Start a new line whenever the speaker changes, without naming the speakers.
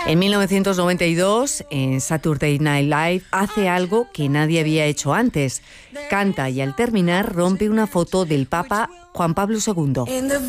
En 1992, en Saturday Night Live, hace algo que nadie había hecho antes. Canta y al terminar rompe una foto del Papa Juan Pablo II.